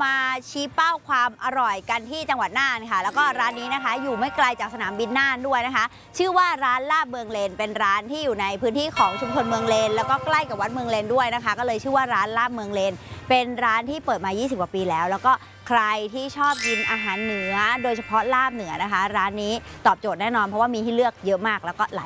มาชี้เป้าความอร่อยกันที่จังหวัดน่านค่ะแล้วก็ร้านนี้นะคะอยู่ไม่ไกลจากสนามบินน่านด้วยนะคะชื่อว่าร้านลาบเมืองเลนเป็นร้านที่อยู่ในพื้นที่ของชุมชนเมืองเลนแล้วก็ใกล้กับวัดเมืองเลนด้วยนะคะก็เลยชื่อว่าร้านลาบเมืองเลนเป็นร้านที่เปิดมา20กว่าปีแล้วก็ใครที่ชอบกินอาหารเหนือโดยเฉพาะลาบเหนือนะคะร้านนี้ตอบโจทย์แน่นอนเพราะว่ามีให้เลือกเยอะมากแล้วก็หลาย